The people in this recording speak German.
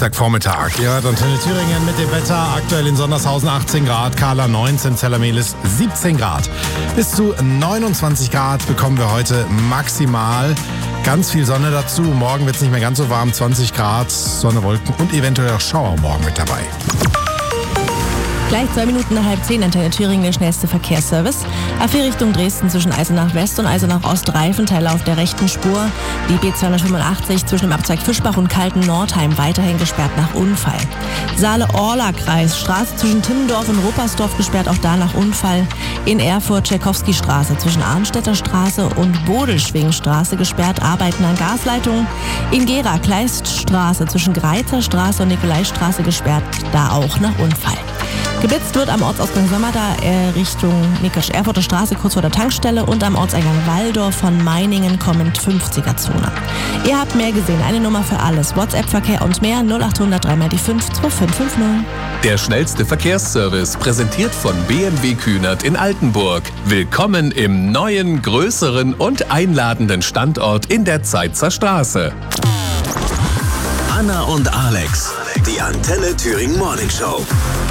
Dienstagvormittag. Ihr hört Antenne Thüringen mit dem Wetter. Aktuell in Sondershausen 18 Grad, Kahla 19, Zellermelis 17 Grad. Bis zu 29 Grad bekommen wir heute maximal. Ganz viel Sonne dazu. Morgen wird es nicht mehr ganz so warm, 20 Grad, Sonne, Wolken und eventuell auch Schauer morgen mit dabei. Gleich 2 Minuten nach 9:30, Antenne Thüringen, der schnellste Verkehrsservice. A4 Richtung Dresden zwischen Eisenach West und Eisenach Ost, Reifenteile auf der rechten Spur. Die B285 zwischen dem Abzweig Fischbach und Kalten-Nordheim weiterhin gesperrt nach Unfall. Saale-Orla-Kreis, Straße zwischen Timmendorf und Ruppersdorf gesperrt, auch da nach Unfall. In Erfurt Tschekowski-Straße zwischen Arnstädter Straße und Bodelschwingstraße gesperrt, Arbeiten an Gasleitungen. In Gera Kleiststraße zwischen Greizer Straße und Nikolaistraße gesperrt, da auch nach Unfall. Geblitzt wird am Ortsausgang Sommerda Richtung Nickersch-Erfurter Straße kurz vor der Tankstelle und am Ortseingang Walldorf von Meiningen kommend 50er-Zone. Ihr habt mehr gesehen, eine Nummer für alles. WhatsApp-Verkehr und mehr 0800 3 mal die 5 2550. Der schnellste Verkehrsservice, präsentiert von BMW Kühnert in Altenburg. Willkommen im neuen, größeren und einladenden Standort in der Zeitzer Straße. Anna und Alex, die Antenne Thüringen Morning Show.